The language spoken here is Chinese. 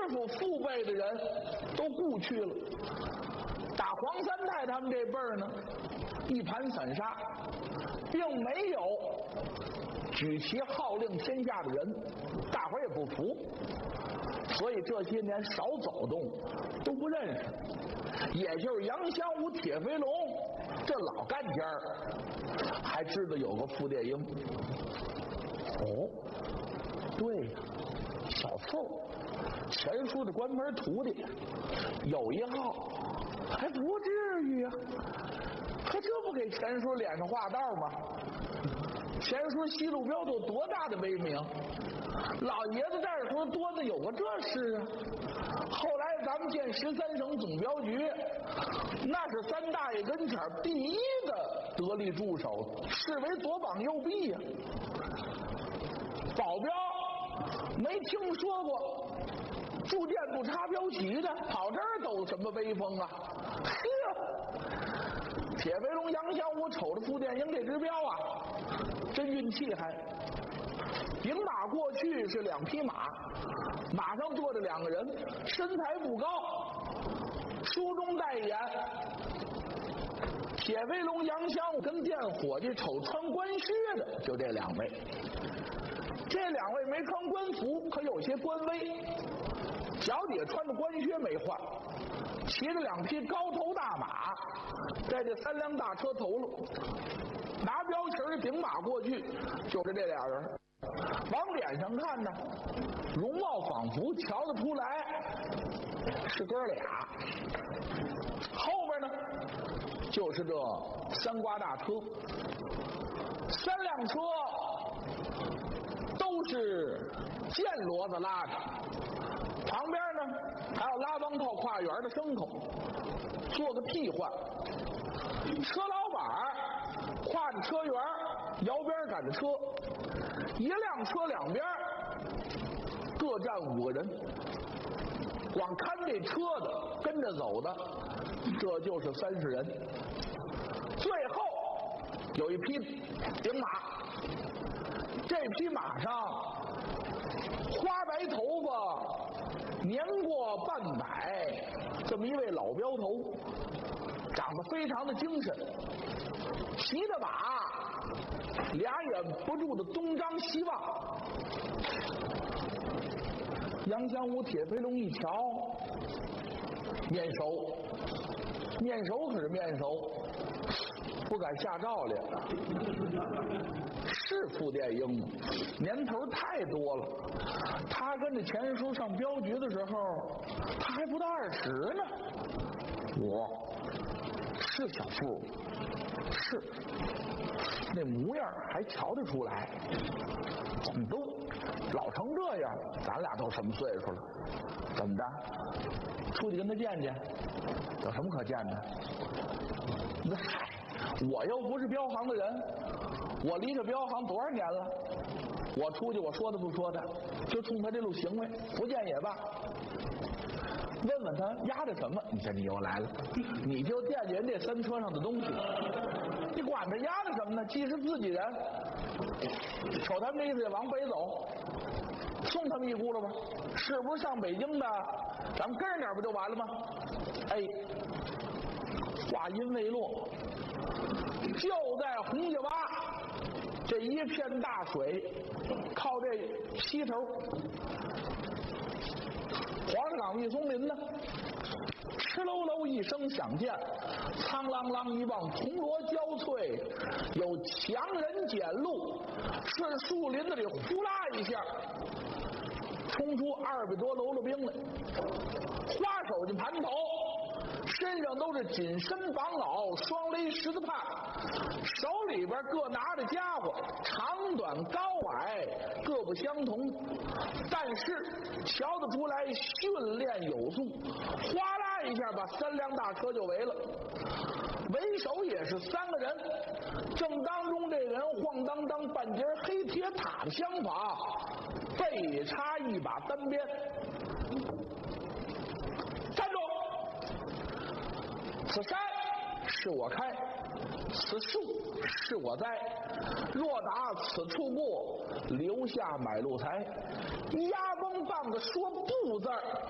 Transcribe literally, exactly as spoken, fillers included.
傅父辈的人都故去了，打黄三太他们这辈儿呢，一盘散沙，并没有举旗号令天下的人，大伙儿也不服，所以这些年少走动，都不认识。也就是杨香武、铁飞龙这老干家儿，还知道有个傅殿英。哦，对呀，小傅，钱叔的关门徒弟，有一号，还不至于啊，可这不给钱叔脸上画道吗？钱叔西路镖斗多大的威名，老爷子在这时候多的有个这事啊。后来咱们建十三省总镖局，那是三大爷跟前第一的得力助手，视为左膀右臂呀、啊。保镖没听说过驻店不插标旗的，跑这儿走什么威风啊？呵，铁飞龙、杨香武瞅着傅殿英这只镖啊，真运气还。顶马过去是两匹马，马上坐着两个人，身材不高，书中带眼。铁飞龙、杨香武跟店伙计瞅穿官靴的，就这两位。这两位没穿官服，可有些官威，脚底下穿着官靴没换，骑着两匹高头大马，在这三辆大车头了，拿标旗顶马过去，就是这俩人。往脸上看呢，容貌仿佛瞧得出来是哥俩。后边呢，就是这三瓜大车，三辆车都是箭骡子拉着，旁边呢还有拉帮套跨园的牲口，做个替换。车老板跨着车员摇边赶着车，一辆车两边各站五个人，光看这车的跟着走的，这就是三十人。最后有一匹顶马，这匹马上花白头发，年过半百，这么一位老镖头，长得非常的精神，骑着马，俩眼不住的东张西望。杨香武、铁飞龙一瞧，面熟，面熟可是面熟，不敢下诏来。是傅殿英，年头太多了。他跟着钱叔上镖局的时候，他还不到二十呢。我是小傅，是那模样还瞧得出来。你都老成这样，咱俩都什么岁数了？怎么的？出去跟他见见，有什么可见的？那嗨，我又不是镖行的人，我离这镖行多少年了？我出去我说的不说的，就冲他这路行为，不见也罢。问问他压着什么？你看你又来了，你就惦记人这三车上的东西，你管他压着什么呢？既是自己人，瞅他们这意思往北走，送他们一轱辘吧，是不是上北京的？咱们跟着点不就完了吗？哎，话音未落，就在洪家洼这一片大水靠这西头，黄石岗玉松林呢，哧喽喽一声响箭，苍啷啷一望，铜锣交瘁，有强人捡路，顺树林子里呼啦一下冲出二百多喽啰兵来，花手巾盘头，身上都是紧身绑袄，双勒十字帕，手里边各拿着家伙，长短高矮各不相同，但是瞧得出来训练有素，哗啦一下把三辆大车就围了。为首也是三个人，正当中这人晃荡荡半截黑铁塔的枪法，背插一把单鞭。站住！此山是我开，此树是我栽，若打此处过，留下买路财。压崩棒子说不字儿。